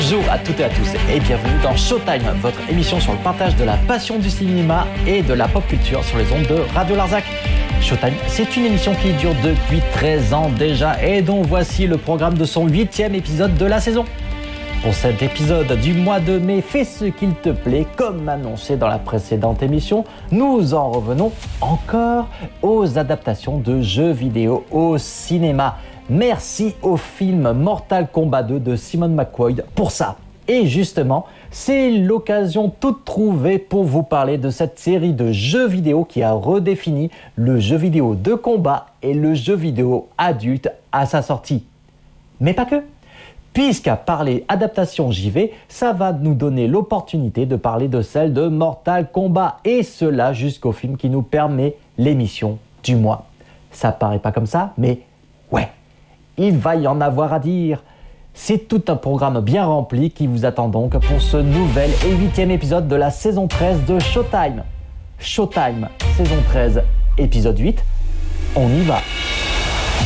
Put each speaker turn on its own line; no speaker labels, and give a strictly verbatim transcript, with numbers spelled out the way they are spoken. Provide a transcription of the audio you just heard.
Bonjour à toutes et à tous et bienvenue dans Showtime, votre émission sur le partage de la passion du cinéma et de la pop culture sur les ondes de Radio Larzac. Showtime, c'est une émission qui dure depuis treize ans déjà et dont voici le programme de son huitième épisode de la saison. Pour cet épisode du mois de mai, fais ce qu'il te plaît, comme annoncé dans la précédente émission, nous en revenons encore aux adaptations de jeux vidéo au cinéma. Merci au film Mortal Kombat deux de Simon McQuoid pour ça. Et justement, c'est l'occasion toute trouvée pour vous parler de cette série de jeux vidéo qui a redéfini le jeu vidéo de combat et le jeu vidéo adulte à sa sortie. Mais pas que. Puisqu'à parler adaptation J V, ça va nous donner l'opportunité de parler de celle de Mortal Kombat, et cela jusqu'au film qui nous permet l'émission du mois. Ça paraît pas comme ça, mais ouais, il va y en avoir à dire. C'est tout un programme bien rempli qui vous attend donc pour ce nouvel et huitième épisode de la saison treize de Showtime. Showtime, saison treize, épisode huit, on y va.